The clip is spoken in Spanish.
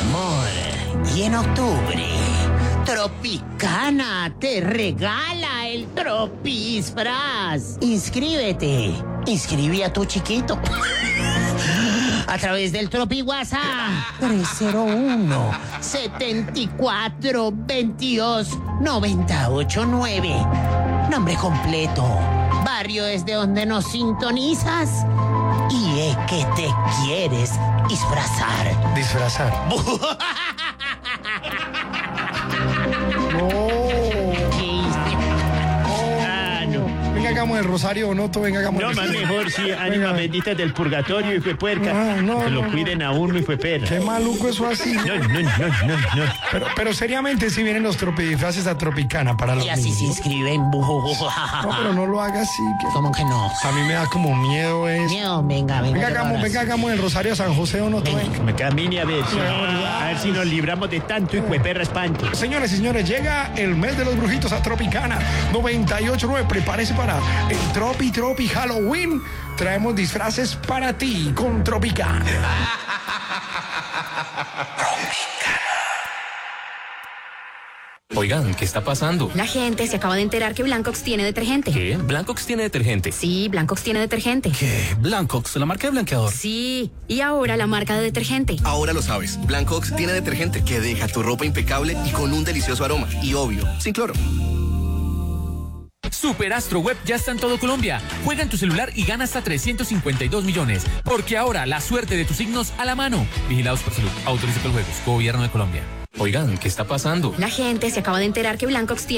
amor. Y en octubre, Tropicana te regala el Tropisfraz. Inscríbete. Inscribe a tu chiquito. A través del Tropi WhatsApp 301-7422-989. Nombre completo, barrio desde donde nos sintonizas y es que te quieres disfrazar. Disfrazar. Venga, hagamos el rosario o no, venga, hagamos No, el más mejor, sí, ánimas Venga. benditas del purgatorio, hijo de puerca. No, que lo no. cuiden a uno, hijo de perra. Qué maluco eso así. No. Pero seriamente si vienen los tropidisfraces a Tropicana para los Y así se niños. inscriben. No, pero no lo haga así. ¿Cómo que no? A mí me da como miedo eso. Miedo, venga. Venga, hagamos el rosario a San José o no, Venga. venga. Me camine a ver si nos libramos de tanto, hijo de perra espanto. Señores y señores, llega el mes de los brujitos a Tropicana 98.9. Prepárese para el Tropi Halloween. Traemos disfraces para ti con Tropicana. Oigan, ¿qué está pasando? La gente se acaba de enterar que Blancox tiene detergente. ¿Qué? ¿Blancox tiene detergente? Sí, Blancox tiene detergente. ¿Qué? ¿Blancox? ¿La marca de blanqueador? Sí, y ahora la marca de detergente. Ahora lo sabes, Blancox tiene detergente que deja tu ropa impecable y con un delicioso aroma. Y obvio, sin cloro. Superastro Web ya está en todo Colombia. Juega en tu celular y gana hasta 352 millones. Porque ahora la suerte de tus signos a la mano. Vigilados por Salud. Autoriza por juegos. Gobierno de Colombia. Oigan, ¿qué está pasando? La gente se acaba de enterar que Blancox tiene